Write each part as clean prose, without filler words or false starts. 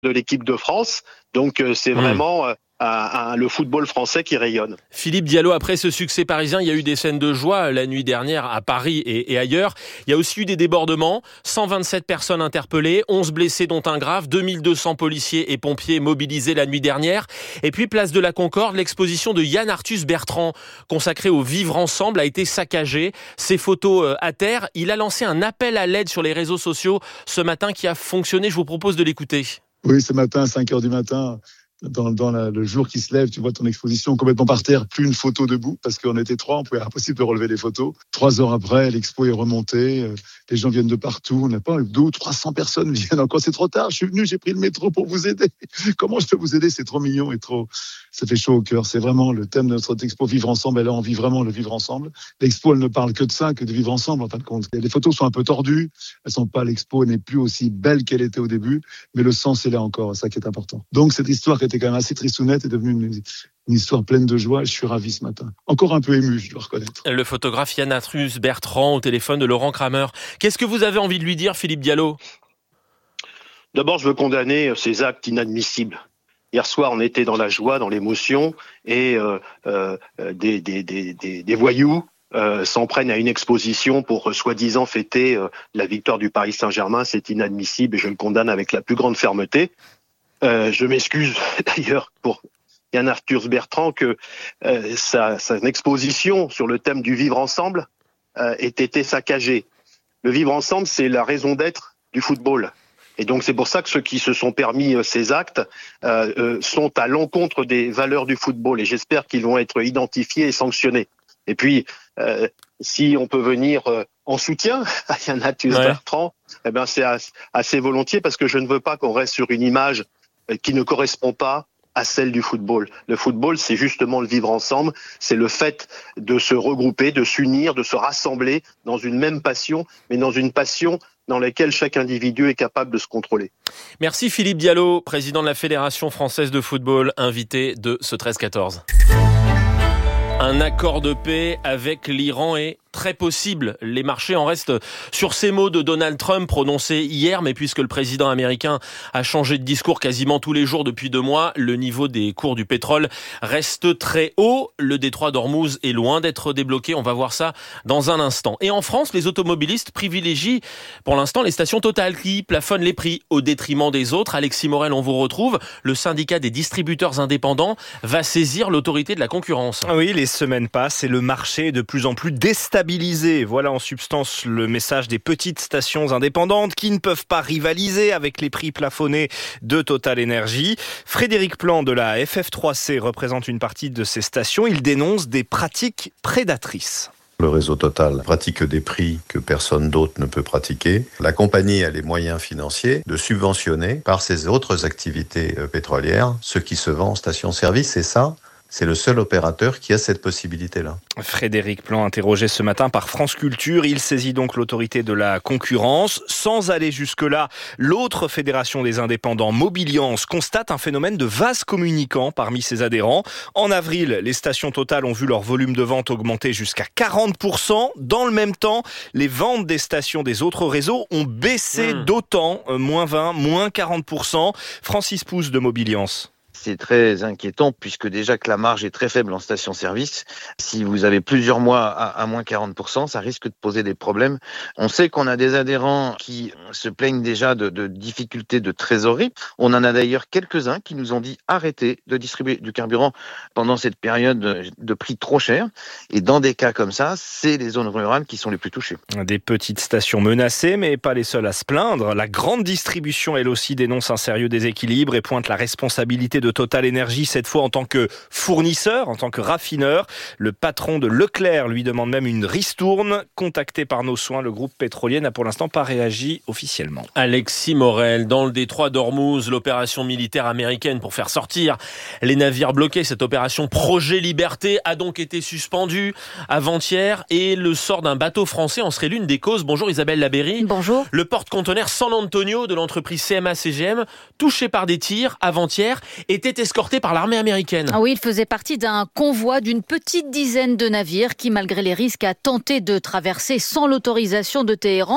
de l'équipe de France. Donc c'est vraiment le football français qui rayonne. Philippe Diallo, après ce succès parisien, il y a eu des scènes de joie la nuit dernière à Paris et ailleurs. Il y a aussi eu des débordements, 127 personnes interpellées, 11 blessés dont un grave, 2200 policiers et pompiers mobilisés la nuit dernière. Et puis place de la Concorde, l'exposition de Yann Arthus Bertrand, consacrée au vivre ensemble, a été saccagée. Ses photos à terre. Il a lancé un appel à l'aide sur les réseaux sociaux ce matin qui a fonctionné. Je vous propose de l'écouter. Oui, ce matin, à 5h du matin, le jour qui se lève, tu vois ton exposition complètement par terre, plus une photo debout, parce qu'on était 3, on pouvait impossible de relever les photos. 3 heures après, l'expo est remontée, les gens viennent de partout, on n'a pas 200 ou 300 personnes viennent encore, c'est trop tard, je suis venu, j'ai pris le métro pour vous aider. Comment je peux vous aider? C'est trop mignon et ça fait chaud au cœur. C'est vraiment le thème de notre expo Vivre Ensemble, elle a envie vraiment de vivre ensemble. L'expo, elle ne parle que de ça, que de vivre ensemble, en fin de compte. Les photos sont un peu tordues, l'expo n'est plus aussi belle qu'elle était au début, mais le sens est là encore, c'est ça qui est important. Donc cette histoire qui était quand même assez tristounette est devenue une histoire pleine de joie. Je suis ravi ce matin. Encore un peu ému, je dois reconnaître. Le photographe Yann Arthus Bertrand au téléphone de Laurent Kramer. Qu'est-ce que vous avez envie de lui dire, Philippe Diallo? D'abord, je veux condamner ces actes inadmissibles. Hier soir, on était dans la joie, dans l'émotion, et des voyous s'en prennent à une exposition pour soi-disant fêter la victoire du Paris Saint-Germain. C'est inadmissible et je le condamne avec la plus grande fermeté. Je m'excuse d'ailleurs pour Yann Arthus Bertrand que sa exposition sur le thème du vivre ensemble ait été saccagée. Le vivre ensemble, c'est la raison d'être du football. Et donc c'est pour ça que ceux qui se sont permis ces actes sont à l'encontre des valeurs du football. Et j'espère qu'ils vont être identifiés et sanctionnés. Et puis, si on peut venir en soutien à Yann Arthus Bertrand, eh ben c'est assez volontiers parce que je ne veux pas qu'on reste sur une image qui ne correspond pas à celle du football. Le football, c'est justement le vivre ensemble, c'est le fait de se regrouper, de s'unir, de se rassembler dans une même passion, mais dans une passion dans laquelle chaque individu est capable de se contrôler. Merci Philippe Diallo, président de la Fédération française de football, invité de ce 13-14. Un accord de paix avec l'Iran est très possible. Les marchés en restent sur ces mots de Donald Trump prononcés hier, mais puisque le président américain a changé de discours quasiment tous les jours depuis 2 mois, le niveau des cours du pétrole reste très haut. Le détroit d'Ormuz est loin d'être débloqué. On va voir ça dans un instant. Et en France, les automobilistes privilégient pour l'instant les stations Total qui plafonnent les prix au détriment des autres. Alexis Morel, on vous retrouve. Le syndicat des distributeurs indépendants va saisir l'autorité de la concurrence. Oui, les semaines passent et le marché est de plus en plus déstabilisé. Voilà en substance le message des petites stations indépendantes qui ne peuvent pas rivaliser avec les prix plafonnés de Total Energy. Frédéric Plan de la FF3C représente une partie de ces stations. Il dénonce des pratiques prédatrices. Le réseau Total pratique des prix que personne d'autre ne peut pratiquer. La compagnie a les moyens financiers de subventionner par ses autres activités pétrolières ce qui se vend en station-service, et ça, c'est le seul opérateur qui a cette possibilité-là. Frédéric Plan, interrogé ce matin par France Culture, il saisit donc l'autorité de la concurrence. Sans aller jusque-là, l'autre fédération des indépendants, Mobiliance, constate un phénomène de vase communicant parmi ses adhérents. En avril, les stations Total ont vu leur volume de vente augmenter jusqu'à 40%. Dans le même temps, les ventes des stations des autres réseaux ont baissé d'autant, moins 20, moins 40%. Francis Pousse de Mobiliance. C'est très inquiétant puisque déjà que la marge est très faible en station-service. Si vous avez plusieurs mois à moins 40%, ça risque de poser des problèmes. On sait qu'on a des adhérents qui se plaignent déjà de difficultés de trésorerie. On en a d'ailleurs quelques-uns qui nous ont dit arrêtez de distribuer du carburant pendant cette période de prix trop cher. Et dans des cas comme ça, c'est les zones rurales qui sont les plus touchées. Des petites stations menacées, mais pas les seules à se plaindre. La grande distribution, elle aussi, dénonce un sérieux déséquilibre et pointe la responsabilité de Total Energy, cette fois en tant que fournisseur, en tant que raffineur. Le patron de Leclerc lui demande même une ristourne. Contacté par nos soins, le groupe pétrolier n'a pour l'instant pas réagi officiellement. Alexis Morel, dans le détroit d'Ormuz, l'opération militaire américaine pour faire sortir les navires bloqués, cette opération Projet Liberté a donc été suspendue avant-hier et le sort d'un bateau français en serait l'une des causes. Bonjour Isabelle Labéry. Bonjour. Le porte-conteneur San Antonio de l'entreprise CMA-CGM, touché par des tirs avant-hier, était escorté par l'armée américaine. Ah oui, il faisait partie d'un convoi d'une petite dizaine de navires qui, malgré les risques, a tenté de traverser sans l'autorisation de Téhéran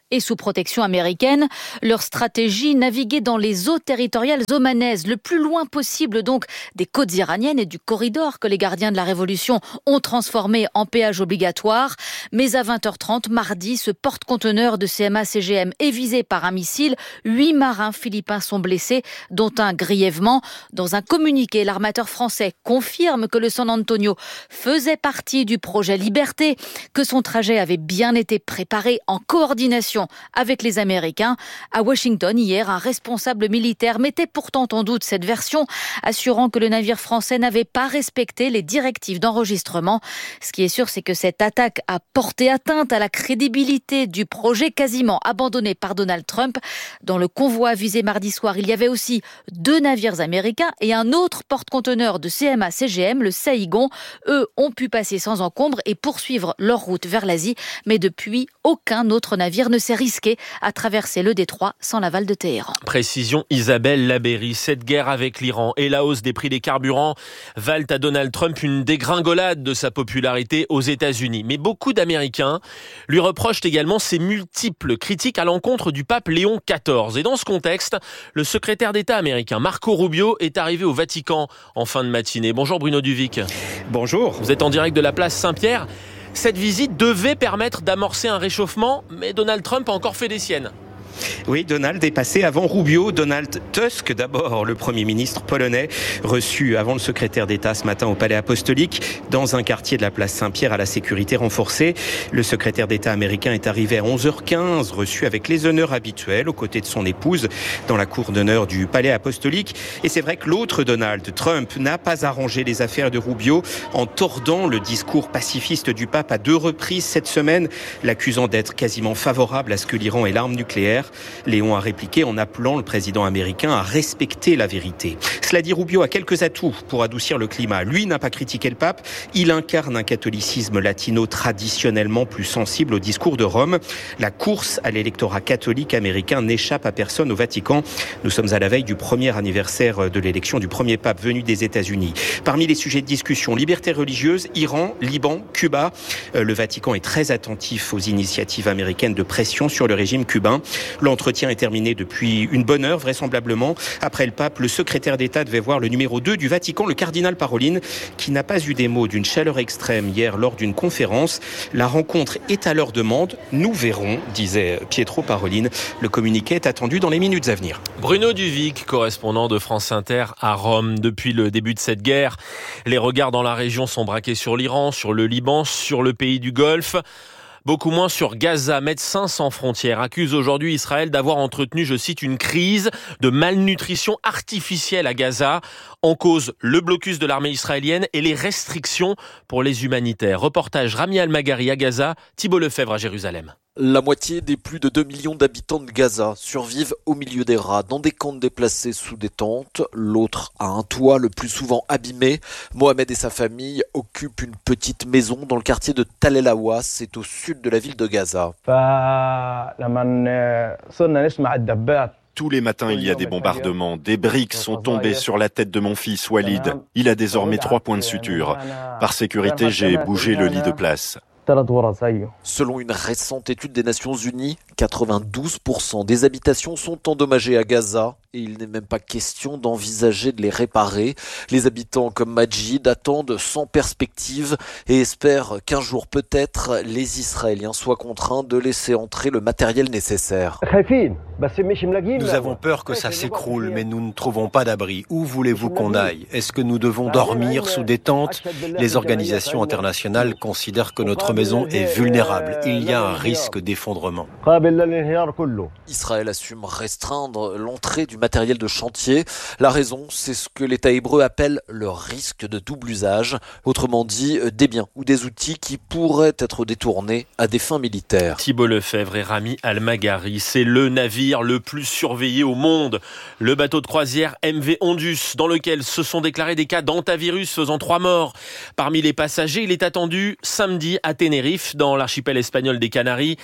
et sous protection américaine. Leur stratégie, naviguer dans les eaux territoriales omanaises, le plus loin possible donc des côtes iraniennes et du corridor que les gardiens de la Révolution ont transformé en péage obligatoire. Mais à 20h30, mardi, ce porte-conteneur de CMA-CGM est visé par un missile. 8 marins philippins sont blessés, dont un grièvement. Dans un communiqué, l'armateur français confirme que le San Antonio faisait partie du projet Liberté, que son trajet avait bien été préparé en coordination avec les Américains. À Washington, hier, un responsable militaire mettait pourtant en doute cette version, assurant que le navire français n'avait pas respecté les directives d'enregistrement. Ce qui est sûr, c'est que cette attaque a porté atteinte à la crédibilité du projet quasiment abandonné par Donald Trump. Dans le convoi visé mardi soir, il y avait aussi 2 navires américains et un autre porte-conteneur de CMA-CGM, le Saigon. Eux ont pu passer sans encombre et poursuivre leur route vers l'Asie. Mais depuis, aucun autre navire ne s'est risqué à traverser le détroit sans l'aval de Téhéran. Précision Isabelle Labéry. Cette guerre avec l'Iran et la hausse des prix des carburants valent à Donald Trump une dégringolade de sa popularité aux États-Unis. Mais beaucoup d'Américains lui reprochent également ses multiples critiques à l'encontre du pape Léon XIV. Et dans ce contexte, le secrétaire d'État américain Marco Rubio est arrivé au Vatican en fin de matinée. Bonjour Bruno Duvic. Bonjour. Vous êtes en direct de la place Saint-Pierre. Cette visite devait permettre d'amorcer un réchauffement, mais Donald Trump a encore fait des siennes. Oui, Donald est passé avant Rubio. Donald Tusk, d'abord, le Premier ministre polonais, reçu avant le secrétaire d'État ce matin au Palais Apostolique, dans un quartier de la place Saint-Pierre à la sécurité renforcée. Le secrétaire d'État américain est arrivé à 11h15, reçu avec les honneurs habituels, aux côtés de son épouse, dans la cour d'honneur du Palais Apostolique. Et c'est vrai que l'autre Donald, Trump, n'a pas arrangé les affaires de Rubio en tordant le discours pacifiste du pape à 2 reprises cette semaine, l'accusant d'être quasiment favorable à ce que l'Iran ait l'arme nucléaire. Léon a répliqué en appelant le président américain à respecter la vérité. Cela dit, Rubio a quelques atouts pour adoucir le climat. Lui n'a pas critiqué le pape. Il incarne un catholicisme latino traditionnellement plus sensible au discours de Rome. La course à l'électorat catholique américain n'échappe à personne au Vatican. Nous sommes à la veille du premier anniversaire de l'élection du premier pape venu des États-Unis. Parmi les sujets de discussion, liberté religieuse, Iran, Liban, Cuba. Le Vatican est très attentif aux initiatives américaines de pression sur le régime cubain. L'entretien est terminé depuis une bonne heure, vraisemblablement. Après le pape, le secrétaire d'État devait voir le numéro 2 du Vatican, le cardinal Parolin, qui n'a pas eu des mots d'une chaleur extrême hier lors d'une conférence. La rencontre est à leur demande. Nous verrons, disait Pietro Parolin. Le communiqué est attendu dans les minutes à venir. Bruno Duvic, correspondant de France Inter à Rome. Depuis le début de cette guerre, les regards dans la région sont braqués sur l'Iran, sur le Liban, sur le pays du Golfe. Beaucoup moins sur Gaza. Médecins sans frontières accuse aujourd'hui Israël d'avoir entretenu, je cite, une crise de malnutrition artificielle à Gaza. En cause, le blocus de l'armée israélienne et les restrictions pour les humanitaires. Reportage Rami Al-Magari à Gaza, Thibault Lefebvre à Jérusalem. La moitié des plus de 2 millions d'habitants de Gaza survivent au milieu des rats, dans des camps déplacés sous des tentes. L'autre a un toit le plus souvent abîmé. Mohamed et sa famille occupent une petite maison dans le quartier de Tal El Awas, c'est au sud de la ville de Gaza. Tous les matins, il y a des bombardements. Des briques sont tombées sur la tête de mon fils, Walid. Il a désormais 3 points de suture. Par sécurité, j'ai bougé le lit de place. Selon une récente étude des Nations Unies, 92% des habitations sont endommagées à Gaza et il n'est même pas question d'envisager de les réparer. Les habitants comme Majid attendent sans perspective et espèrent qu'un jour peut-être les Israéliens soient contraints de laisser entrer le matériel nécessaire. Nous avons peur que ça s'écroule, mais nous ne trouvons pas d'abri. Où voulez-vous qu'on aille? Est-ce que nous devons dormir sous des tentes? Les organisations internationales considèrent que notre maison est vulnérable. Il y a un risque d'effondrement. Israël assume restreindre l'entrée du matériel de chantier. La raison, c'est ce que l'État hébreu appelle le risque de double usage. Autrement dit, des biens ou des outils qui pourraient être détournés à des fins militaires. Thibault Lefebvre et Rami Al-Magari, c'est le navire le plus surveillé au monde. Le bateau de croisière MV Ondus, dans lequel se sont déclarés des cas d'hantavirus faisant 3 morts. Parmi les passagers, il est attendu samedi à Tenerife, dans l'archipel espagnol des Canaries.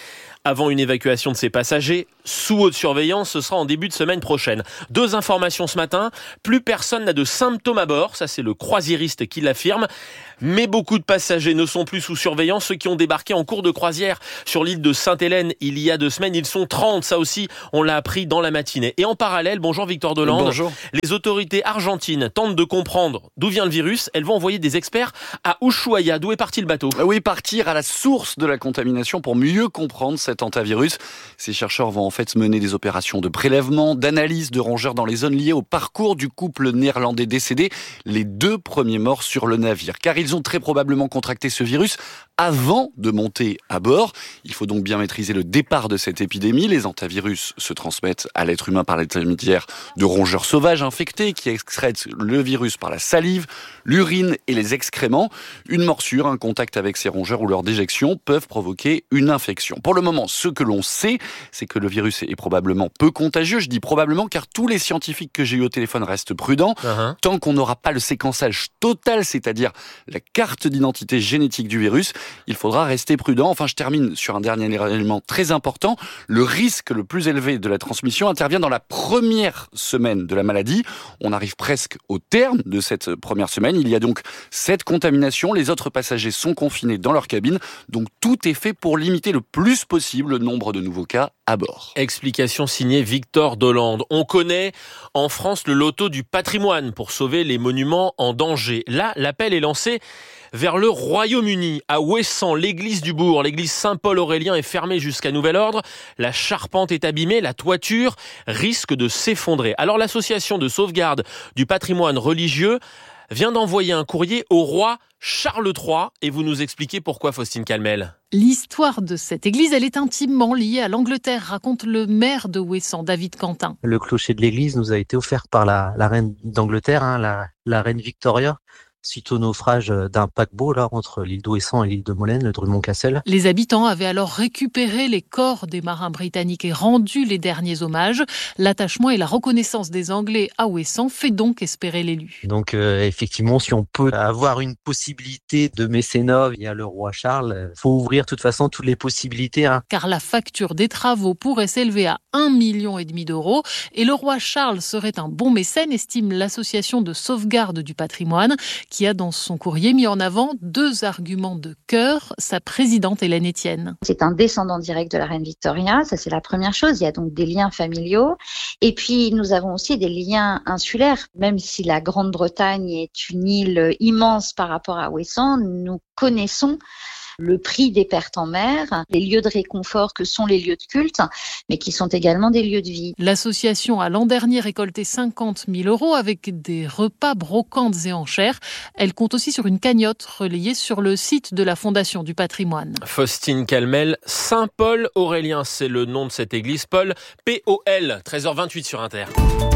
avant une évacuation de ses passagers. Sous haute surveillance, ce sera en début de semaine prochaine. 2 informations ce matin. Plus personne n'a de symptômes à bord. Ça, c'est le croisiériste qui l'affirme. Mais beaucoup de passagers ne sont plus sous surveillance. Ceux qui ont débarqué en cours de croisière sur l'île de Sainte-Hélène il y a 2 semaines, ils sont 30. Ça aussi, on l'a appris dans la matinée. Et en parallèle, bonjour Victor Delande. Bonjour. Les autorités argentines tentent de comprendre d'où vient le virus. Elles vont envoyer des experts à Ushuaia. D'où est parti le bateau ? Oui, partir à la source de la contamination pour mieux comprendre cet hantavirus. Ces chercheurs vont en fait mener des opérations de prélèvement, d'analyse de rongeurs dans les zones liées au parcours du couple néerlandais décédé, les 2 premiers morts sur le navire. Car ils ont très probablement contracté ce virus avant de monter à bord. Il faut donc bien maîtriser le départ de cette épidémie. Les hantavirus se transmettent à l'être humain par l'intermédiaire de rongeurs sauvages infectés qui excrètent le virus par la salive, l'urine et les excréments. Une morsure, un contact avec ces rongeurs ou leur déjection peuvent provoquer une infection. Pour le moment, ce que l'on sait, c'est que le virus est probablement peu contagieux. Je dis probablement car tous les scientifiques que j'ai eu au téléphone restent prudents. Tant qu'on n'aura pas le séquençage total, c'est-à-dire la carte d'identité génétique du virus, il faudra rester prudent. Enfin, je termine sur un dernier élément très important. Le risque le plus élevé de la transmission intervient dans la première semaine de la maladie. On arrive presque au terme de cette première semaine. Il y a donc 7 contaminations. Les autres passagers sont confinés dans leur cabine. Donc tout est fait pour limiter le plus possible le nombre de nouveaux cas à bord. Explication signée Victor Delande. On connaît en France le loto du patrimoine pour sauver les monuments en danger. Là, l'appel est lancé vers le Royaume-Uni. À Ouessant, l'église du bourg, l'église Saint-Paul-Aurélien est fermée jusqu'à nouvel ordre. La charpente est abîmée, la toiture risque de s'effondrer. Alors l'association de sauvegarde du patrimoine religieux vient d'envoyer un courrier au roi Charles III. Et vous nous expliquez pourquoi, Faustine Calmel. L'histoire de cette église, elle est intimement liée à l'Angleterre, raconte le maire de Ouessant, David Quentin. Le clocher de l'église nous a été offert par la reine d'Angleterre, la reine Victoria, suite au naufrage d'un paquebot là entre l'île d'Ouessant et l'île de Molène, le Drummond Castle. Les habitants avaient alors récupéré les corps des marins britanniques et rendu les derniers hommages. L'attachement et la reconnaissance des Anglais à Ouessant fait donc espérer l'élu. Donc effectivement, si on peut avoir une possibilité de mécénat via le roi Charles, faut ouvrir de toute façon toutes les possibilités. Car la facture des travaux pourrait s'élever à 1,5 million d'euros et le roi Charles serait un bon mécène, estime l'association de sauvegarde du patrimoine, qui a dans son courrier mis en avant 2 arguments de cœur. Sa présidente Hélène Etienne. C'est un descendant direct de la reine Victoria, ça c'est la première chose. Il y a donc des liens familiaux. Et puis nous avons aussi des liens insulaires. Même si la Grande-Bretagne est une île immense par rapport à Ouessant, nous connaissons le prix des pertes en mer, les lieux de réconfort que sont les lieux de culte, mais qui sont également des lieux de vie. L'association a l'an dernier récolté 50 000 euros avec des repas, brocantes et enchères. Elle compte aussi sur une cagnotte relayée sur le site de la Fondation du patrimoine. Faustine Calmel, Saint-Paul-Aurélien, c'est le nom de cette église. Paul, P-O-L, 13h28 sur Inter.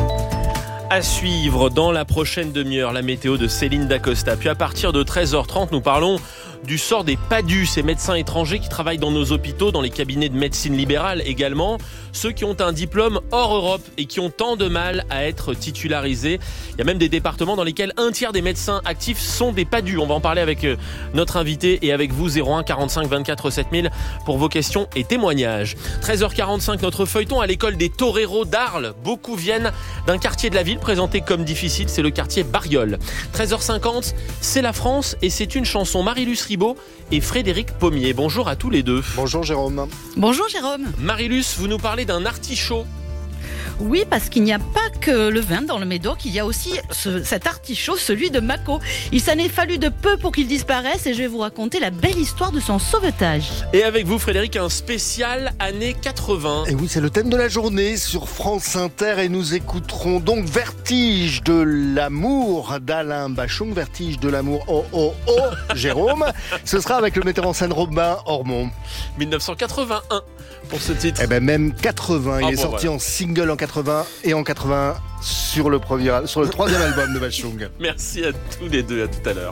À suivre dans la prochaine demi-heure, la météo de Céline Dacosta. Puis à partir de 13h30, nous parlons du sort des PADU, ces médecins étrangers qui travaillent dans nos hôpitaux, dans les cabinets de médecine libérale également. Ceux qui ont un diplôme hors Europe et qui ont tant de mal à être titularisés. Il y a même des départements dans lesquels 1/3 des médecins actifs sont des PADU. On va en parler avec notre invité et avec vous, 01 45 24 7000 pour vos questions et témoignages. 13h45, notre feuilleton à l'école des toreros d'Arles. Beaucoup viennent d'un quartier de la ville présenté comme difficile, c'est le quartier Bariol. 13h50, c'est la France et c'est une chanson. Marie-Luce Ribaud et Frédéric Pommier. Bonjour à tous les deux. Bonjour Jérôme. Bonjour Jérôme. Marie-Luce, vous nous parlez d'un artichaut. Oui, parce qu'il n'y a pas que le vin dans le Médoc, il y a aussi cet artichaut, celui de Mako. Il s'en est fallu de peu pour qu'il disparaisse et je vais vous raconter la belle histoire de son sauvetage. Et avec vous Frédéric, un spécial années 80. Et oui, c'est le thème de la journée sur France Inter et nous écouterons donc Vertige de l'amour d'Alain Bachung. Vertige de l'amour, Jérôme. Ce sera avec le metteur en scène Robin Ormond. 1981 pour ce titre. Eh ben même 80, il est sorti en single en 80 et en 81 sur le 3e album de Bachung. Merci à tous les deux, à tout à l'heure.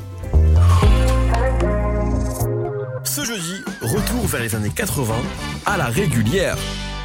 Ce jeudi, retour vers les années 80 à la régulière.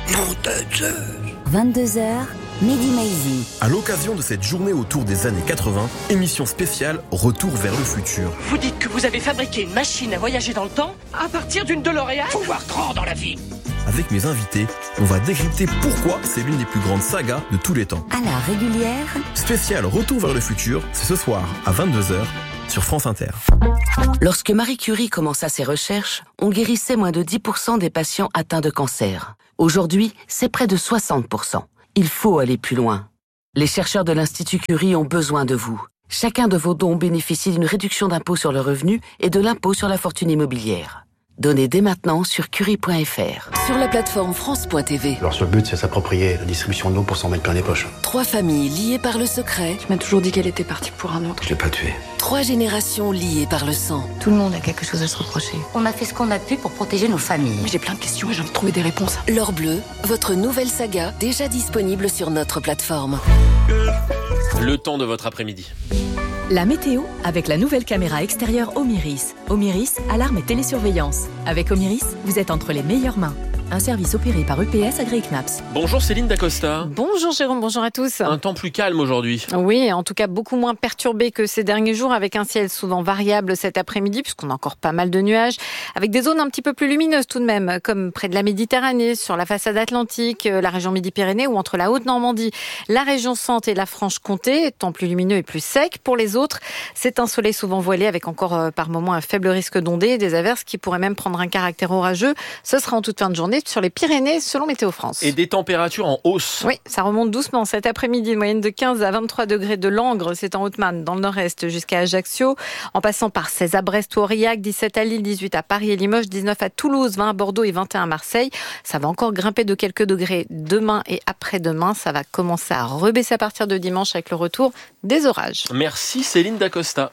22h, Midi Maizy. À l'occasion de cette journée autour des années 80, émission spéciale Retour vers le futur. Vous dites que vous avez fabriqué une machine à voyager dans le temps à partir d'une DeLorean ? Faut voir grand dans la vie. avec mes invités, on va décrypter pourquoi c'est l'une des plus grandes sagas de tous les temps. À la régulière, Spécial Retour vers le futur, c'est ce soir à 22h sur France Inter. Lorsque Marie Curie commença ses recherches, on guérissait moins de 10% des patients atteints de cancer. Aujourd'hui, c'est près de 60%. Il faut aller plus loin. Les chercheurs de l'Institut Curie ont besoin de vous. Chacun de vos dons bénéficie d'une réduction d'impôt sur le revenu et de l'impôt sur la fortune immobilière. Donnez dès maintenant sur curie.fr. Sur la plateforme France.tv. Leur seul but, c'est s'approprier la distribution de l'eau pour s'en mettre plein les poches. 3 familles liées par le secret. Tu m'as toujours dit qu'elle était partie pour un autre. Je l'ai pas tuée. 3 générations liées par le sang. Tout le monde a quelque chose à se reprocher. On a fait ce qu'on a pu pour protéger nos familles. Mais j'ai plein de questions et j'ai envie de trouver des réponses. L'Or Bleu, votre nouvelle saga, déjà disponible sur notre plateforme. Le temps de votre après-midi. La météo avec la nouvelle caméra extérieure Omiris. Omiris, alarme et télésurveillance. Avec Omiris, vous êtes entre les meilleures mains. Un service opéré par EPS AgriKnaps. Bonjour Céline Dacosta. Bonjour Jérôme, bonjour à tous. Un temps plus calme aujourd'hui. Oui, en tout cas beaucoup moins perturbé que ces derniers jours, avec un ciel souvent variable cet après-midi, puisqu'on a encore pas mal de nuages, avec des zones un petit peu plus lumineuses tout de même, comme près de la Méditerranée, sur la façade atlantique, la région Midi-Pyrénées ou entre la Haute-Normandie, la région Centre et la Franche-Comté, temps plus lumineux et plus sec. Pour les autres, c'est un soleil souvent voilé avec encore par moments un faible risque d'ondées et des averses qui pourraient même prendre un caractère orageux. Ce sera en toute fin de journée sur les Pyrénées selon Météo France. Et des températures en hausse. Oui, ça remonte doucement cet après-midi, une moyenne de 15 à 23 degrés de Langres, c'est en Haute-Marne, dans le nord-est jusqu'à Ajaccio, en passant par 16 à Brest ou Aurillac, 17 à Lille, 18 à Paris et Limoges, 19 à Toulouse, 20 à Bordeaux et 21 à Marseille. Ça va encore grimper de quelques degrés demain et après-demain. Ça va commencer à rebaisser à partir de dimanche avec le retour des orages. Merci Céline Dacosta.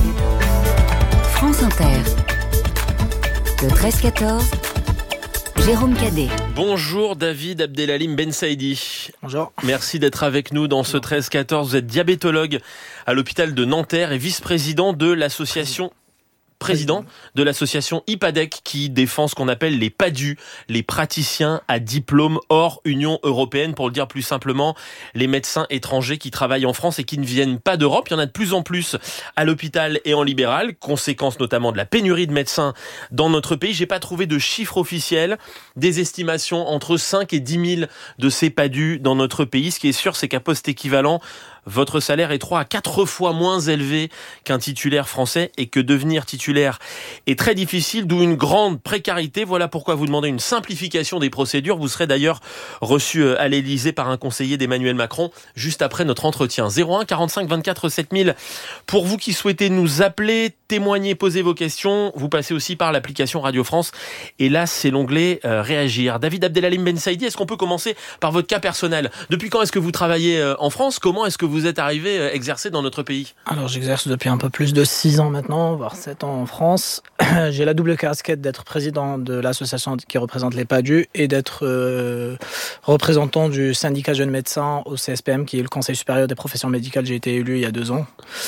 France Inter. Le 13-14. Jérôme Cadet. Bonjour David Abdelhalim Ben Saïdi. Bonjour. Merci d'être avec nous dans ce 13-14. Vous êtes diabétologue à l'hôpital de Nanterre et vice-président de l'association IPADEC qui défend ce qu'on appelle les PADU, les praticiens à diplôme hors Union européenne, pour le dire plus simplement, les médecins étrangers qui travaillent en France et qui ne viennent pas d'Europe. Il y en a de plus en plus à l'hôpital et en libéral, conséquence notamment de la pénurie de médecins dans notre pays. J'ai pas trouvé de chiffres officiels, des estimations entre 5 et 10 000 de ces PADU dans notre pays. Ce qui est sûr, c'est qu'à poste équivalent, votre salaire est 3 à 4 fois moins élevé qu'un titulaire français et que devenir titulaire est très difficile, d'où une grande précarité. Voilà pourquoi vous demandez une simplification des procédures. Vous serez d'ailleurs reçu à l'Élysée par un conseiller d'Emmanuel Macron juste après notre entretien. 01 45 24 7000 pour vous qui souhaitez nous appeler, témoigner, poser vos questions. Vous passez aussi par l'application Radio France et là c'est l'onglet Réagir. David Abdelhalim Ben Saïdi, est-ce qu'on peut commencer par votre cas personnel? Depuis quand est-ce que vous travaillez en France? Comment est-ce que vous êtes arrivé à exercer dans notre pays? Alors j'exerce depuis un peu plus de 6 ans maintenant, voire 7 ans en France. J'ai la double casquette d'être président de l'association qui représente les PADU et d'être représentant du syndicat jeunes médecins au CSPM, qui est le Conseil supérieur des professions médicales. J'ai été élu il y a 2 ans.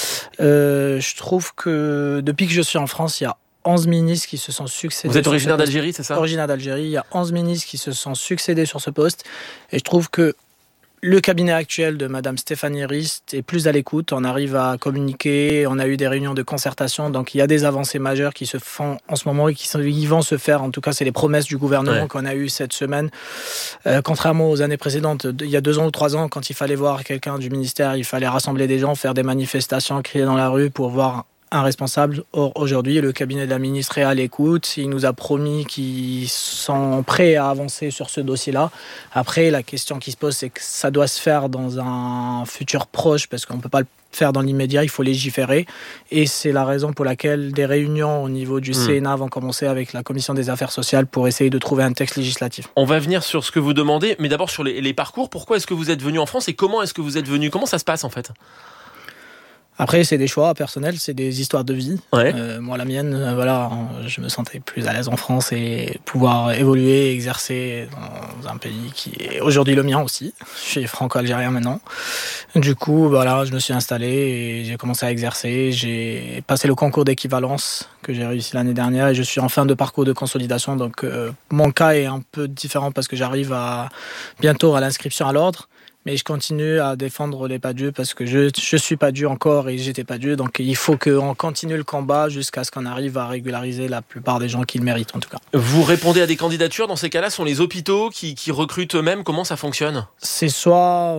Je trouve que depuis que je suis en France, il y a 11 ministres qui se sont succédés. Vous êtes originaire d'Algérie, c'est ça? Originaire d'Algérie. Il y a 11 ministres qui se sont succédés sur ce poste. Et je trouve que le cabinet actuel de Madame Stéphanie Rist est plus à l'écoute. On arrive à communiquer, on a eu des réunions de concertation, donc il y a des avancées majeures qui se font en ce moment et qui vont se faire. En tout cas, c'est les promesses du gouvernement qu'on a eues cette semaine. Contrairement aux années précédentes, il y a 2 ans ou 3 ans, quand il fallait voir quelqu'un du ministère, il fallait rassembler des gens, faire des manifestations, crier dans la rue pour voir un responsable. Or, aujourd'hui, le cabinet de la ministre est à l'écoute. Il nous a promis qu'ils sont prêts à avancer sur ce dossier-là. Après, la question qui se pose, c'est que ça doit se faire dans un futur proche, parce qu'on ne peut pas le faire dans l'immédiat, il faut légiférer. Et c'est la raison pour laquelle des réunions au niveau du Sénat vont commencer avec la Commission des Affaires sociales pour essayer de trouver un texte législatif. On va venir sur ce que vous demandez, mais d'abord sur les parcours. Pourquoi est-ce que vous êtes venu en France et comment est-ce que vous êtes venu? Comment ça se passe en fait? Après, c'est des choix personnels, c'est des histoires de vie. Ouais. Moi, la mienne, voilà, je me sentais plus à l'aise en France et pouvoir évoluer, exercer dans un pays qui est aujourd'hui le mien aussi. Je suis franco-algérien maintenant. Du coup, voilà, je me suis installé et j'ai commencé à exercer. J'ai passé le concours d'équivalence que j'ai réussi l'année dernière et je suis en fin de parcours de consolidation. Donc, mon cas est un peu différent parce que j'arrive bientôt à l'inscription à l'ordre. mais je continue à défendre les Padus parce que je suis Padu encore et j'étais Padu, donc il faut qu'on continue le combat jusqu'à ce qu'on arrive à régulariser la plupart des gens qui le méritent en tout cas. Vous répondez à des candidatures, dans ces cas-là, sont les hôpitaux qui recrutent eux-mêmes, comment ça fonctionne ? C'est soit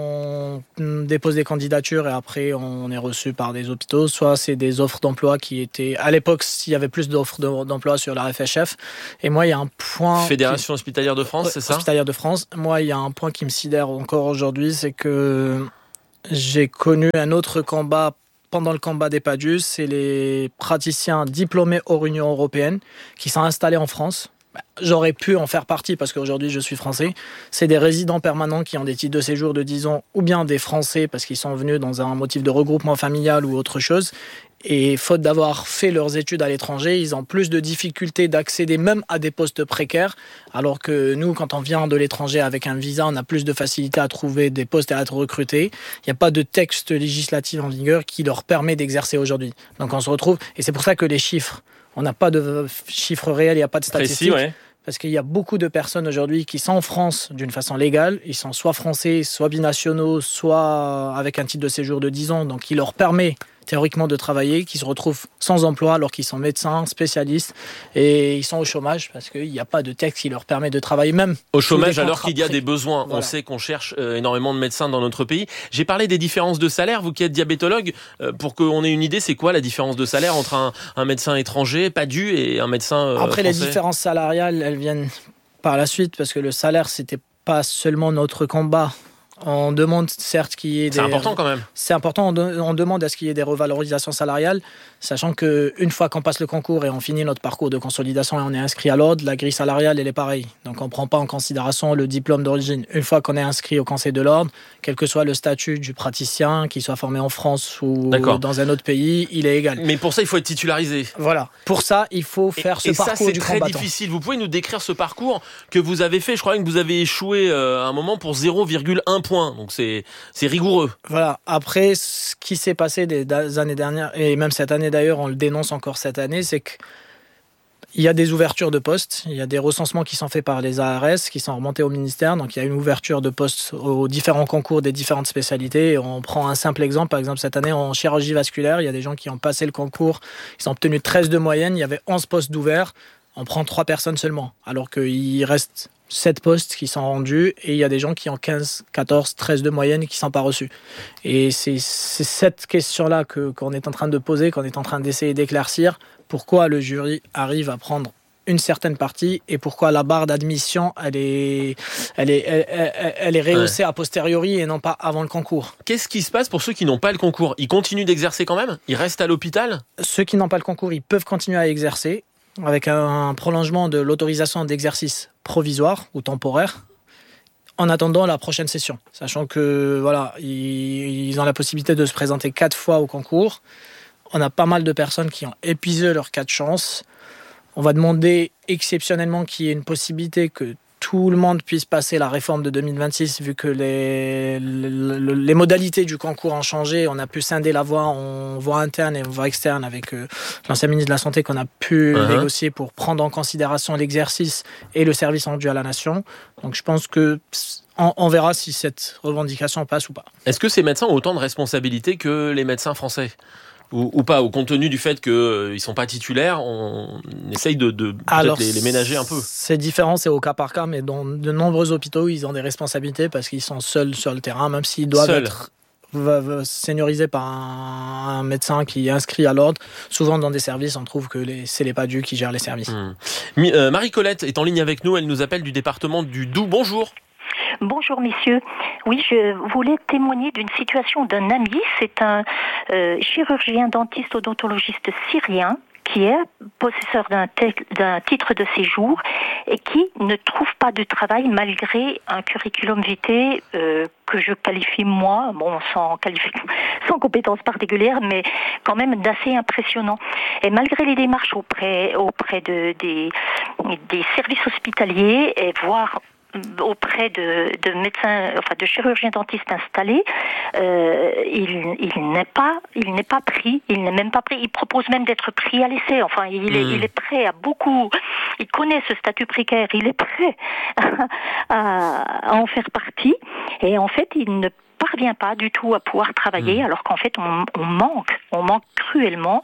on dépose des candidatures et après on est reçu par des hôpitaux, soit c'est des offres d'emploi qui étaient... À l'époque, il y avait plus d'offres d'emploi sur la FHF, et moi il y a un point... Fédération hospitalière de France, c'est ça ? Hospitalière de France. Moi, il y a un point qui me sidère encore aujourd'hui, c'est que j'ai connu un autre combat pendant le combat des Padus, c'est les praticiens diplômés hors Union européenne qui sont installés en France. J'aurais pu en faire partie parce qu'aujourd'hui je suis français. C'est des résidents permanents qui ont des titres de séjour de 10 ans ou bien des Français parce qu'ils sont venus dans un motif de regroupement familial ou autre chose. Et faute d'avoir fait leurs études à l'étranger, ils ont plus de difficultés d'accéder même à des postes précaires. Alors que nous, quand on vient de l'étranger avec un visa, on a plus de facilité à trouver des postes et à être recruté. Il n'y a pas de texte législatif en vigueur qui leur permet d'exercer aujourd'hui. Donc on se retrouve, et c'est pour ça que les chiffres, on n'a pas de chiffres réels, il n'y a pas de statistiques. Précis, ouais. Parce qu'il y a beaucoup de personnes aujourd'hui qui sont en France d'une façon légale. Ils sont soit français, soit binationaux, soit avec un titre de séjour de 10 ans. Donc, il leur permet théoriquement de travailler, qui se retrouvent sans emploi alors qu'ils sont médecins, spécialistes, et ils sont au chômage parce qu'il n'y a pas de texte qui leur permet de travailler même. Au chômage alors qu'il y a des besoins. Voilà. On sait qu'on cherche énormément de médecins dans notre pays. J'ai parlé des différences de salaire. Vous qui êtes diabétologue, pour qu'on ait une idée, c'est quoi la différence de salaire entre un médecin étranger, Padu, et un médecin Après, français ? Les différences salariales, elles viennent par la suite parce que le salaire, c'était pas seulement notre combat. On demande certes qu'il y ait des... C'est important quand même. C'est important, on demande à ce qu'il y ait des revalorisations salariales, sachant qu'une fois qu'on passe le concours et on finit notre parcours de consolidation et on est inscrit à l'ordre, la grille salariale elle est pareille. Donc on ne prend pas en considération le diplôme d'origine. Une fois qu'on est inscrit au Conseil de l'ordre, quel que soit le statut du praticien, qu'il soit formé en France ou dans un autre pays, il est égal. Mais pour ça, il faut être titularisé. Voilà. Pour ça, il faut faire ce parcours du combattant. Et ça, c'est très difficile. Vous pouvez nous décrire ce parcours que vous avez fait ? Je crois que vous avez échoué à un moment pour 0,1 point. Donc c'est rigoureux. Voilà. Après, ce qui s'est passé des années dernières, et même cette année d'ailleurs, on le dénonce encore cette année, c'est qu'il y a des ouvertures de postes, il y a des recensements qui sont faits par les ARS, qui sont remontés au ministère, donc il y a une ouverture de postes aux différents concours des différentes spécialités. Et on prend un simple exemple, par exemple cette année en chirurgie vasculaire, il y a des gens qui ont passé le concours, ils ont obtenu 13 de moyenne, il y avait 11 postes d'ouverts, on prend 3 personnes seulement, alors qu'il reste 7 postes qui sont rendus et il y a des gens qui ont 15, 14, 13 de moyenne et qui ne sont pas reçus. Et c'est cette question-là qu'on est en train de poser, qu'on est en train d'essayer d'éclaircir. Pourquoi le jury arrive à prendre une certaine partie et pourquoi la barre d'admission elle est rehaussée a posteriori et non pas avant le concours. Qu'est-ce qui se passe pour ceux qui n'ont pas le concours ? Ils continuent d'exercer quand même ? Ils restent à l'hôpital ? Ceux qui n'ont pas le concours, ils peuvent continuer à exercer avec un prolongement de l'autorisation d'exercice provisoire ou temporaire en attendant la prochaine session. Sachant que voilà, ils ont la possibilité de se présenter 4 fois au concours. On a pas mal de personnes qui ont épuisé leurs 4 chances. On va demander exceptionnellement qu'il y ait une possibilité que tout le monde puisse passer la réforme de 2026 vu que les modalités du concours ont changé. On a pu scinder la voie en voie interne et en voie externe avec l'ancien ministre de la Santé qu'on a pu négocier pour prendre en considération l'exercice et le service rendu à la nation. Donc je pense que on verra si cette revendication passe ou pas. Est-ce que ces médecins ont autant de responsabilités que les médecins français ? Ou pas, au compte tenu du fait qu'ils ne sont pas titulaires, on essaye de peut-être les ménager un peu. C'est différent, c'est au cas par cas, mais dans de nombreux hôpitaux, ils ont des responsabilités parce qu'ils sont seuls sur le terrain, même s'ils doivent être seniorisés par un médecin qui est inscrit à l'ordre. Souvent, dans des services, on trouve que c'est les Padus qui gèrent les services. Marie-Colette est en ligne avec nous, elle nous appelle du département du Doubs. Bonjour. Bonjour messieurs. Oui, je voulais témoigner d'une situation d'un ami. C'est un chirurgien dentiste odontologiste syrien qui est possesseur d'un titre de séjour et qui ne trouve pas de travail malgré un curriculum vitae que je qualifie moi, sans compétences particulières, mais quand même d'assez impressionnant. Et malgré les démarches auprès des services hospitaliers et voire auprès de médecins, enfin de chirurgiens dentistes installés, il n'est pas pris, il n'est même pas pris. Il propose même d'être pris à l'essai. Enfin, il est prêt à beaucoup. Il connaît ce statut précaire. Il est prêt à en faire partie. Et en fait, il ne parvient pas du tout à pouvoir travailler, alors qu'en fait on manque cruellement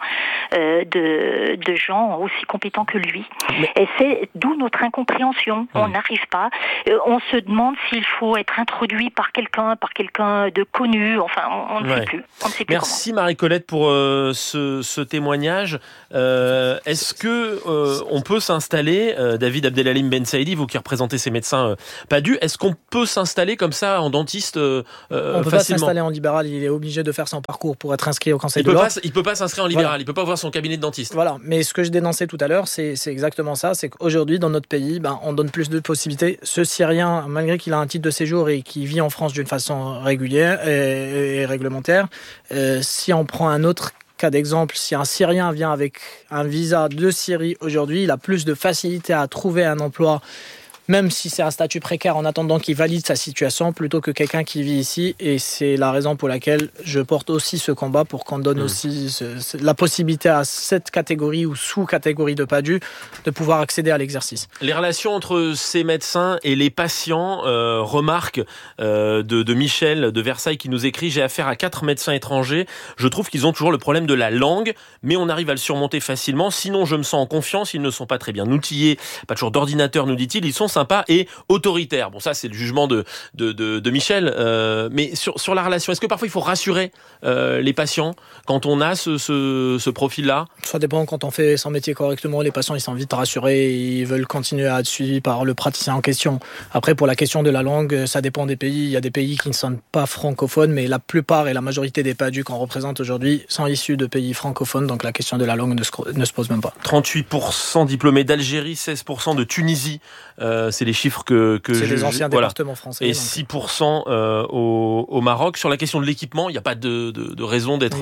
de gens aussi compétents que lui. Et c'est d'où notre incompréhension. On n'arrive pas. On se demande s'il faut être introduit par quelqu'un de connu. Enfin, on ne sait plus. Merci Marie-Colette pour ce témoignage. Est-ce que on peut s'installer, David Abdelhalim Ben Saïdi, vous qui représentez ces médecins PADU, est-ce qu'on peut s'installer comme ça en dentiste on ne peut pas s'installer en libéral, il est obligé de faire son parcours pour être inscrit au Conseil de l'Ordre. Il ne peut pas s'inscrire en libéral, il ne peut pas avoir son cabinet de dentiste. Voilà, mais ce que je dénonçais tout à l'heure, c'est exactement ça, c'est qu'aujourd'hui, dans notre pays, on donne plus de possibilités. Ce Syrien, malgré qu'il a un titre de séjour et qui vit en France d'une façon régulière et réglementaire, si on prend un autre cas d'exemple, si un Syrien vient avec un visa de Syrie aujourd'hui, il a plus de facilité à trouver un emploi, même si c'est un statut précaire en attendant qu'il valide sa situation, plutôt que quelqu'un qui vit ici. Et c'est la raison pour laquelle je porte aussi ce combat pour qu'on donne aussi la possibilité à cette catégorie ou sous-catégorie de PADU de pouvoir accéder à l'exercice. Les relations entre ces médecins et les patients, remarque de Michel de Versailles qui nous écrit « J'ai affaire à 4 médecins étrangers. Je trouve qu'ils ont toujours le problème de la langue, mais on arrive à le surmonter facilement. Sinon, je me sens en confiance. Ils ne sont pas très bien outillés. Pas toujours d'ordinateur, nous dit-il. Ils sont sympa et autoritaire. Bon, ça, c'est le jugement de Michel. Mais sur la relation, est-ce que parfois il faut rassurer les patients quand on a ce profil-là ? Ça dépend. Quand on fait son métier correctement, les patients, ils sont vite rassurés. Ils veulent continuer à être suivis par le praticien en question. Après, pour la question de la langue, ça dépend des pays. Il y a des pays qui ne sont pas francophones, mais la plupart et la majorité des PADU qu'on représente aujourd'hui sont issus de pays francophones. Donc la question de la langue ne se pose même pas. 38% diplômés d'Algérie, 16% de Tunisie. C'est les chiffres que c'est les anciens départements français. Et 6% au Maroc. Sur la question de l'équipement, il n'y a pas de raison d'être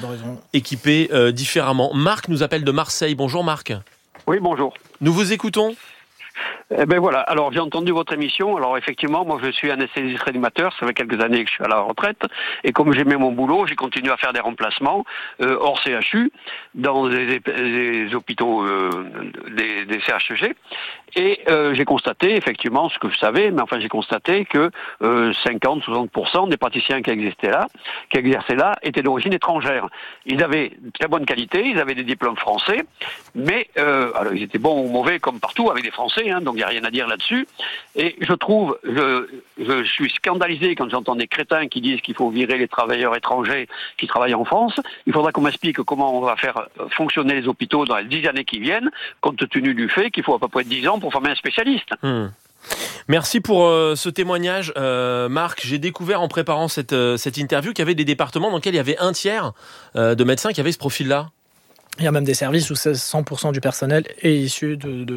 équipé différemment. Marc nous appelle de Marseille. Bonjour Marc. Oui, bonjour. Nous vous écoutons. Eh ben voilà, alors j'ai entendu votre émission, alors effectivement, moi je suis anesthésiste réanimateur, ça fait quelques années que je suis à la retraite, et comme j'aimais mon boulot, j'ai continué à faire des remplacements hors CHU, dans des hôpitaux, des CHG, et j'ai constaté effectivement ce que je savais, mais enfin j'ai constaté que 50-60% des praticiens qui exerçaient là étaient d'origine étrangère. Ils avaient très bonne qualité, ils avaient des diplômes français, mais alors ils étaient bons ou mauvais comme partout avec des Français, donc il n'y a rien à dire là-dessus. Et je trouve, je suis scandalisé quand j'entends des crétins qui disent qu'il faut virer les travailleurs étrangers qui travaillent en France. Il faudra qu'on m'explique comment on va faire fonctionner les hôpitaux dans les 10 années qui viennent, compte tenu du fait qu'il faut à peu près 10 ans pour former un spécialiste. Merci pour ce témoignage, Marc. J'ai découvert en préparant cette interview qu'il y avait des départements dans lesquels il y avait un tiers de médecins qui avaient ce profil-là. Il y a même des services où 100% du personnel est issu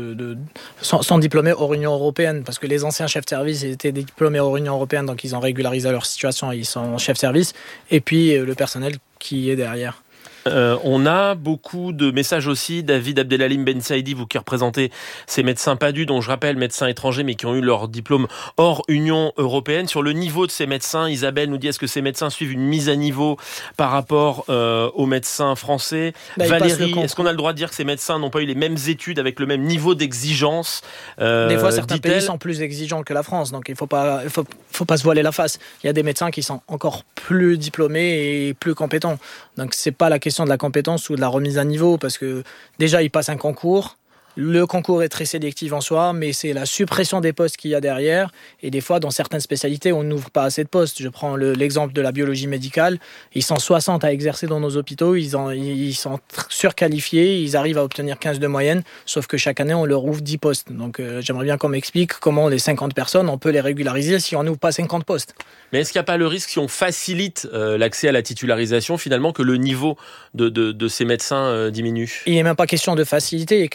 sont diplômés hors Union européenne, parce que les anciens chefs de service étaient diplômés hors Union européenne, donc ils ont régularisé leur situation et ils sont chefs de service. Et puis le personnel qui est derrière. On a beaucoup de messages aussi. David Abdelhalim Ben Saïdi, vous qui représentez ces médecins PADU, dont je rappelle médecins étrangers mais qui ont eu leur diplôme hors Union européenne. Sur le niveau de ces médecins, Isabelle nous dit, est-ce que ces médecins suivent une mise à niveau par rapport aux médecins français? Valérie, est-ce qu'on a le droit de dire que ces médecins n'ont pas eu les mêmes études avec le même niveau d'exigence? Des fois, certains pays sont plus exigeants que la France, donc il faut pas se voiler la face. Il y a des médecins qui sont encore plus diplômés et plus compétents. Donc c'est pas la question de la compétence ou de la remise à niveau, parce que déjà ils passent un concours. Le concours est très sélectif en soi, mais c'est la suppression des postes qu'il y a derrière. Et des fois, dans certaines spécialités, on n'ouvre pas assez de postes. Je prends l'exemple de la biologie médicale. Ils sont 60 à exercer dans nos hôpitaux. Ils sont surqualifiés. Ils arrivent à obtenir 15 de moyenne. Sauf que chaque année, on leur ouvre 10 postes. Donc, j'aimerais bien qu'on m'explique comment les 50 personnes, on peut les régulariser si on n'ouvre pas 50 postes. Mais est-ce qu'il n'y a pas le risque, si on facilite l'accès à la titularisation, finalement, que le niveau de ces médecins diminue? Il n'est même pas question de faciliter. Il est question d'ouvrir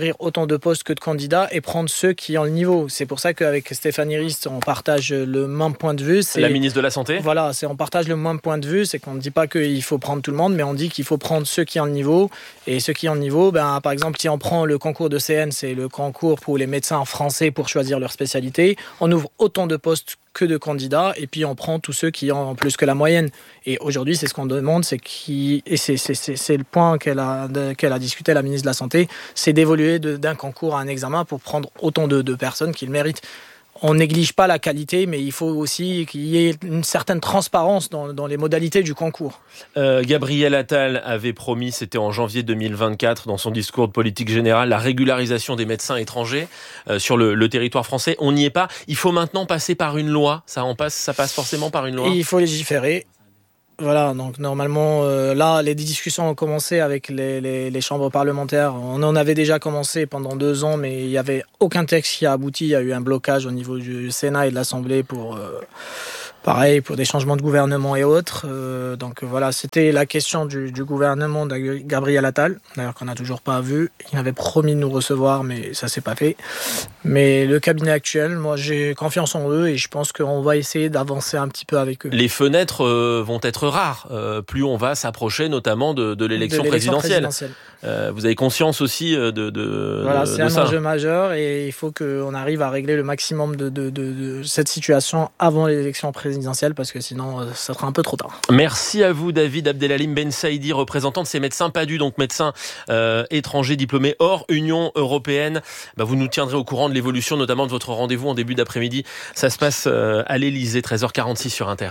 ouvrir autant de postes que de candidats et prendre ceux qui ont le niveau. C'est pour ça qu'avec Stéphanie Rist, on partage le même point de vue. C'est la ministre de la Santé. Voilà, on partage le même point de vue. C'est qu'on ne dit pas qu'il faut prendre tout le monde, mais on dit qu'il faut prendre ceux qui ont le niveau. Et ceux qui ont le niveau, par exemple, si on prend le concours de CN, c'est le concours pour les médecins français pour choisir leur spécialité. On ouvre autant de postes que de candidats, et puis on prend tous ceux qui ont plus que la moyenne. Et aujourd'hui, c'est ce qu'on demande, c'est le point qu'elle a discuté, la ministre de la Santé, c'est d'évoluer d'un concours à un examen pour prendre autant de personnes qui le méritent. On néglige pas la qualité, mais il faut aussi qu'il y ait une certaine transparence dans les modalités du concours. Gabriel Attal avait promis, c'était en janvier 2024, dans son discours de politique générale, la régularisation des médecins étrangers sur le territoire français. On n'y est pas. Il faut maintenant passer par une loi. Ça passe forcément par une loi. Il faut légiférer. Voilà, donc normalement, là, les discussions ont commencé avec les chambres parlementaires. On en avait déjà commencé pendant 2 ans, mais il n'y avait aucun texte qui a abouti. Il y a eu un blocage au niveau du Sénat et de l'Assemblée pour des changements de gouvernement et autres. Donc voilà, c'était la question du gouvernement de Gabriel Attal, d'ailleurs qu'on n'a toujours pas vu. Il avait promis de nous recevoir, mais ça ne s'est pas fait. Mais le cabinet actuel, moi j'ai confiance en eux et je pense qu'on va essayer d'avancer un petit peu avec eux. Les fenêtres vont être rares, plus on va s'approcher notamment de l'élection présidentielle. Vous avez conscience aussi Voilà, c'est un enjeu majeur et il faut qu'on arrive à régler le maximum de cette situation avant l'élection présidentielle parce que sinon ça sera un peu trop tard. Merci à vous David Abdelhalim Ben Saïdi, représentant de ces médecins PADU, donc médecins étrangers diplômés hors Union Européenne. Vous nous tiendrez au courant de l'évolution notamment de votre rendez-vous en début d'après-midi. Ça se passe à l'Elysée, 13h46 sur Inter.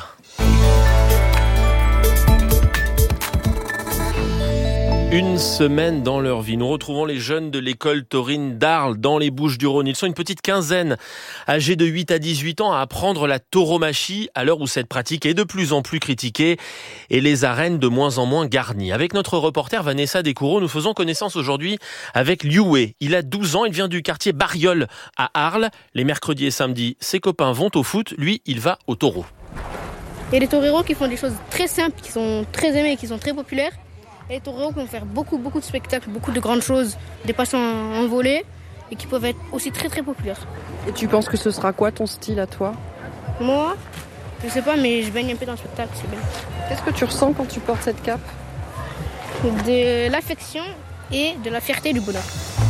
Une semaine dans leur vie. Nous retrouvons les jeunes de l'école taurine d'Arles dans les Bouches-du-Rhône. Ils sont une petite quinzaine, âgés de 8 à 18 ans, à apprendre la tauromachie à l'heure où cette pratique est de plus en plus critiquée et les arènes de moins en moins garnies. Avec notre reporter Vanessa Descoureaux, nous faisons connaissance aujourd'hui avec Liu Wei. Il a 12 ans, il vient du quartier Bariol à Arles. Les mercredis et samedis, ses copains vont au foot, lui, il va au taureau. Il y a des toreros qui font des choses très simples, qui sont très aimées, qui sont très populaires. Et les toreros qui vont faire beaucoup de spectacles, beaucoup de grandes choses, des passions envolées et qui peuvent être aussi très très populaires. Et tu penses que ce sera quoi ton style à toi ? Moi, je sais pas, mais je baigne un peu dans le spectacle, c'est bien. Qu'est-ce que tu ressens quand tu portes cette cape ? De l'affection et de la fierté et du bonheur.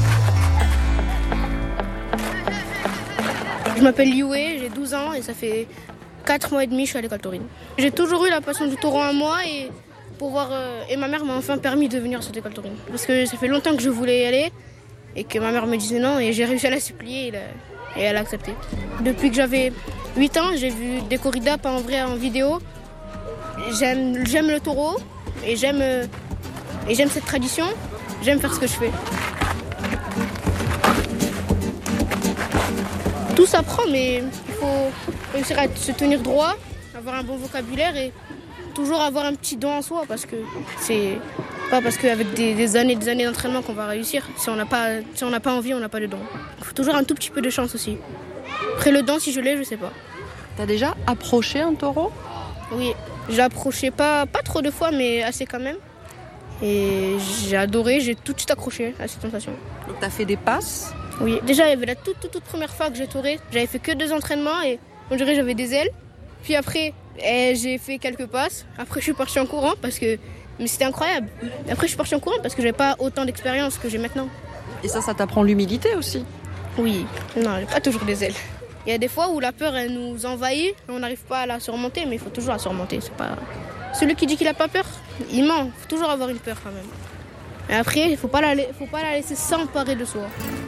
Je m'appelle Liu Wei, j'ai 12 ans et ça fait 4 mois et demi que je suis à l'école taurine. J'ai toujours eu la passion du taureau en moi et ma mère m'a enfin permis de venir à cette école taurine. Parce que ça fait longtemps que je voulais y aller et que ma mère me disait non et j'ai réussi à la supplier et elle a accepté. Depuis que j'avais 8 ans, j'ai vu des corridas pas en vrai, en vidéo. J'aime le taureau et j'aime cette tradition. J'aime faire ce que je fais. Tout s'apprend, mais il faut réussir à se tenir droit, avoir un bon vocabulaire et toujours avoir un petit don en soi parce que c'est pas parce qu'avec des années d'entraînement qu'on va réussir. Si on n'a pas envie, on n'a pas de don. Il faut toujours un tout petit peu de chance aussi. Après le don, si je l'ai, je sais pas. T'as déjà approché un taureau ? Oui, j'ai approché pas trop de fois, mais assez quand même. Et j'ai adoré, j'ai tout de suite accroché à cette sensation. Donc t'as fait des passes ? Oui, déjà il y avait la toute première fois que j'ai tauré. J'avais fait que 2 entraînements et on dirait que j'avais des ailes. Puis après, j'ai fait quelques passes. Après, je suis partie en courant mais c'était incroyable. Après, je suis partie en courant parce que j'avais pas autant d'expérience que j'ai maintenant. Et ça t'apprend l'humilité aussi ? Oui, non, j'ai pas toujours des ailes. Il y a des fois où la peur, elle nous envahit, on n'arrive pas à la surmonter, mais il faut toujours la surmonter. C'est pas... Celui qui dit qu'il a pas peur, il ment. Il faut toujours avoir une peur quand même. Mais après, il faut pas la laisser s'emparer de soi.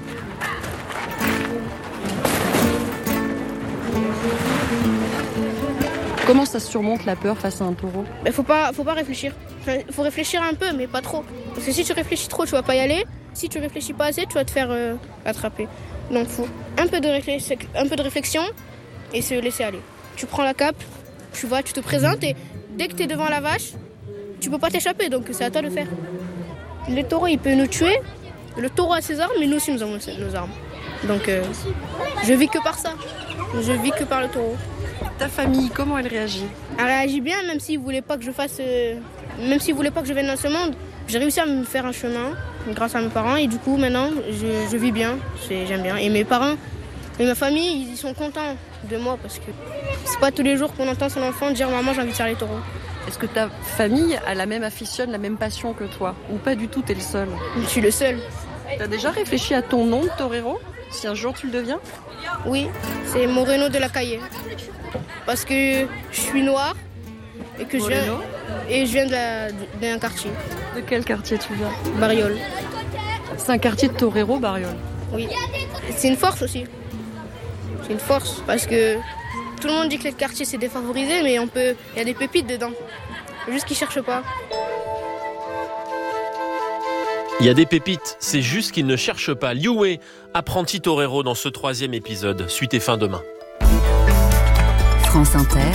Comment ça se surmonte la peur face à un taureau ? Faut pas réfléchir. Il faut réfléchir un peu, mais pas trop. Parce que si tu réfléchis trop, tu vas pas y aller. Si tu réfléchis pas assez, tu vas te faire attraper. Donc il faut un peu de réflexion et se laisser aller. Tu prends la cape, tu te présentes et dès que tu es devant la vache, tu peux pas t'échapper, donc c'est à toi de faire. Le taureau, il peut nous tuer. Le taureau a ses armes, mais nous aussi nous avons nos armes. Donc je vis que par ça. Je vis que par le taureau. Ta famille, comment elle réagit ? Elle réagit bien, même s'il voulait pas que je vienne dans ce monde. J'ai réussi à me faire un chemin. grâce à mes parents. Et du coup, maintenant, je vis bien, j'aime bien. Et mes parents et ma famille, ils sont contents de moi parce que c'est pas tous les jours qu'on entend son enfant dire « Maman, j'ai envie de faire les taureaux ». Est-ce que ta famille a la même afición, la même passion que toi? Ou pas du tout, t'es le seul? Je suis le seul. T'as déjà réfléchi à ton nom de torero? Si un jour tu le deviens? Oui, c'est Moreno de la Calle. Parce que je suis noire et que je viens d'un quartier. De quel quartier tu viens? Bariol. C'est un quartier de torero, Bariol? Oui. C'est une force aussi. C'est une force parce que tout le monde dit que le quartier c'est défavorisé, mais il y a des pépites dedans. Juste qu'ils cherchent pas. Il y a des pépites, c'est juste qu'ils ne cherchent pas. Liu Wei, apprenti torero dans ce 3e épisode. Suite et fin demain. France Inter,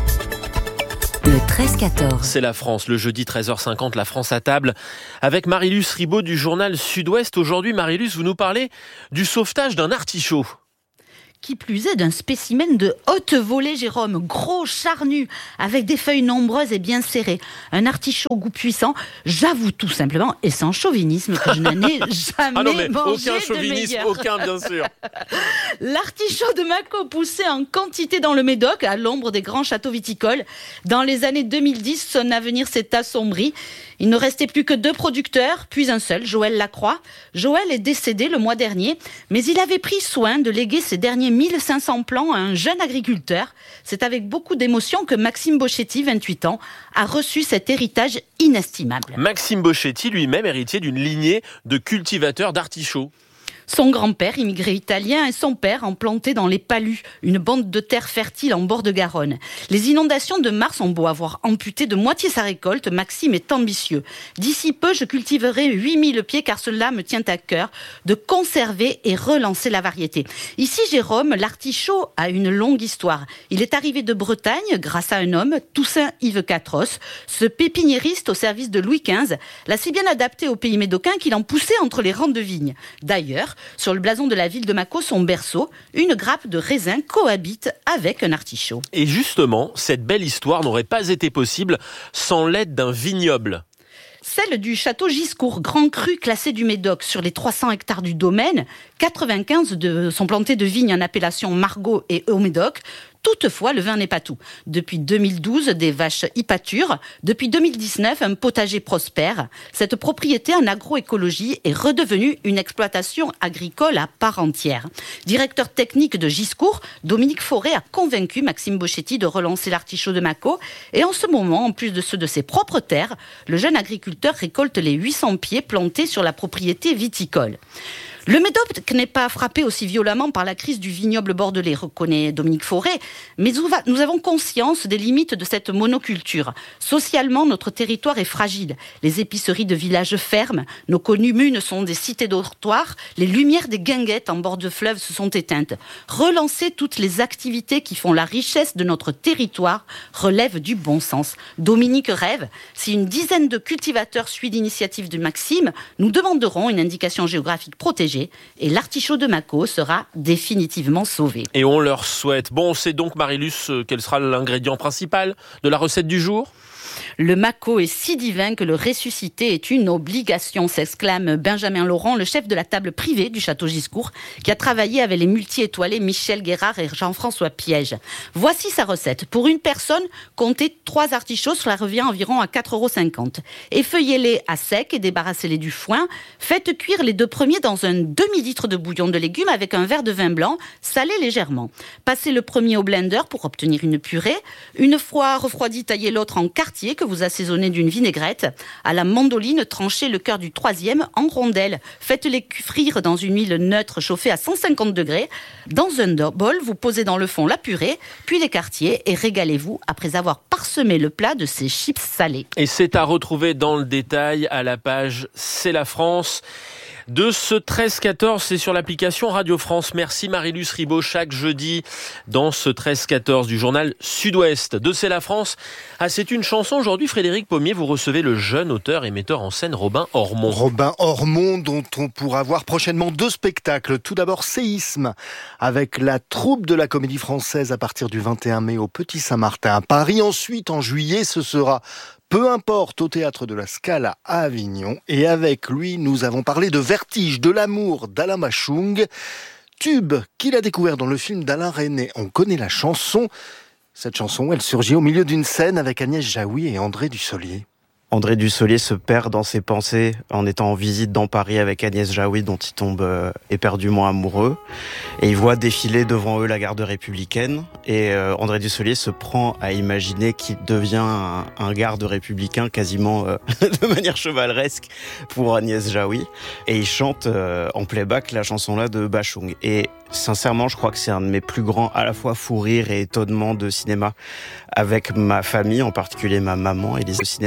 le 13-14. C'est la France, le jeudi 13h50, la France à table, avec Marie-Luce Ribaud du journal Sud-Ouest. Aujourd'hui, Marie-Luce, vous nous parlez du sauvetage d'un artichaut. Qui plus est d'un spécimen de haute volée, Jérôme, gros, charnu, avec des feuilles nombreuses et bien serrées. Un artichaut au goût puissant, j'avoue tout simplement, et sans chauvinisme, que je n'en ai jamais mangé aucun chauvinisme, de meilleur. aucun bien sûr. L'artichaut de Mâcon poussait en quantité dans le Médoc, à l'ombre des grands châteaux viticoles. Dans les années 2010, son avenir s'est assombri. Il ne restait plus que 2 producteurs, puis un seul, Joël Lacroix. Joël est décédé le mois dernier, mais il avait pris soin de léguer ses derniers 1500 plants à un jeune agriculteur. C'est avec beaucoup d'émotion que Maxime Boschetti, 28 ans, a reçu cet héritage inestimable. Maxime Boschetti, lui-même héritier d'une lignée de cultivateurs d'artichauts. Son grand-père, immigré italien, et son père implanté dans les Palus, une bande de terre fertile en bord de Garonne. Les inondations de mars ont beau avoir amputé de moitié sa récolte, Maxime est ambitieux. D'ici peu, je cultiverai 8000 pieds car cela me tient à cœur de conserver et relancer la variété. Ici, Jérôme, l'artichaut a une longue histoire. Il est arrivé de Bretagne grâce à un homme, Toussaint Yves Catros. Ce pépiniériste au service de Louis XV l'a si bien adapté au pays médocain qu'il en poussait entre les rangs de vignes. D'ailleurs, sur le blason de la ville de Mâcon, son berceau, une grappe de raisin cohabite avec un artichaut. Et justement, cette belle histoire n'aurait pas été possible sans l'aide d'un vignoble. Celle du château Giscourt, grand cru classé du Médoc. Sur les 300 hectares du domaine, 95 sont plantés de vignes en appellation Margaux et Haut-Médoc. Toutefois, le vin n'est pas tout. Depuis 2012, des vaches y pâturent. Depuis 2019, un potager prospère. Cette propriété en agroécologie est redevenue une exploitation agricole à part entière. Directeur technique de Giscourt, Dominique Fauré a convaincu Maxime Boschetti de relancer l'artichaut de Mâcon. Et en ce moment, en plus de ceux de ses propres terres, le jeune agriculteur récolte les 800 pieds plantés sur la propriété viticole. Le Médoc n'est pas frappé aussi violemment par la crise du vignoble bordelais, reconnaît Dominique Fauré, mais nous avons conscience des limites de cette monoculture. Socialement, notre territoire est fragile. Les épiceries de villages ferment, nos communes sont des cités dortoirs, les lumières des guinguettes en bord de fleuve se sont éteintes. Relancer toutes les activités qui font la richesse de notre territoire relève du bon sens. Dominique rêve. Si une dizaine de cultivateurs suit l'initiative de Maxime, nous demanderons une indication géographique protégée et l'artichaut de Mâcon sera définitivement sauvé. Et on leur souhaite. Bon, on sait donc, Marie-Luce, quel sera l'ingrédient principal de la recette du jour ? Le Mâcon est si divin que le ressusciter est une obligation, s'exclame Benjamin Laurent, le chef de la table privée du château Giscourt, qui a travaillé avec les multi-étoilés Michel Guérard et Jean-François Piège. Voici sa recette. Pour une personne, comptez 3 artichauts, cela revient environ à 4,50 €. Effeuillez-les à sec et débarrassez-les du foin. Faites cuire les 2 premiers dans un demi-litre de bouillon de légumes avec un verre de vin blanc, salé légèrement. Passez le premier au blender pour obtenir une purée. Une fois refroidi, taillez l'autre en quartier que vous assaisonnez d'une vinaigrette. À la mandoline, tranchez le cœur du 3e en rondelles. Faites-les frire dans une huile neutre chauffée à 150 degrés. Dans un bol, vous posez dans le fond la purée, puis les quartiers et régalez-vous après avoir parsemé le plat de ces chips salés. Et c'est à retrouver dans le détail à la page C'est la France de ce 13-14, c'est sur l'application Radio France. Merci Marie-Luce Ribaud, chaque jeudi dans ce 13-14 du journal Sud-Ouest de C'est la France. Ah, c'est une chanson aujourd'hui, Frédéric Pommier, vous recevez le jeune auteur et metteur en scène Robin Ormond. Robin Ormond, dont on pourra voir prochainement 2 spectacles. Tout d'abord, Séisme, avec la troupe de la Comédie Française à partir du 21 mai au Petit Saint-Martin à Paris. Ensuite, en juillet, ce sera Peu importe, au théâtre de la Scala à Avignon. Et avec lui, nous avons parlé de Vertige de l'amour d'Alain Bachung, tube qu'il a découvert dans le film d'Alain Resnais. On connaît la chanson. Cette chanson, elle surgit au milieu d'une scène avec Agnès Jaoui et André Dussolier. André Dussolier se perd dans ses pensées en étant en visite dans Paris avec Agnès Jaoui, dont il tombe éperdument amoureux. Et il voit défiler devant eux la garde républicaine. Et André Dussolier se prend à imaginer qu'il devient un garde républicain quasiment de manière chevaleresque pour Agnès Jaoui. Et il chante en playback la chanson-là de Bachung. Et sincèrement, je crois que c'est un de mes plus grands à la fois fou rire et étonnement de cinéma avec ma famille, en particulier ma maman,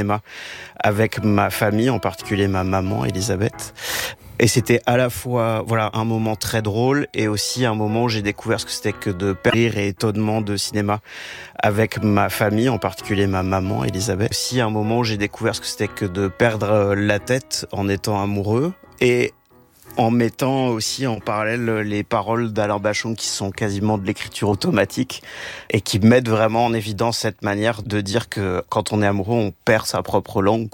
Elisabeth. Et c'était à la fois un moment très drôle et aussi un moment où j'ai découvert ce que c'était que de rire et étonnement de cinéma avec ma famille, en particulier ma maman Elisabeth. Aussi un moment où j'ai découvert ce que c'était que de perdre la tête en étant amoureux et en mettant aussi en parallèle les paroles d'Alain Bachung qui sont quasiment de l'écriture automatique et qui mettent vraiment en évidence cette manière de dire que quand on est amoureux, on perd sa propre langue.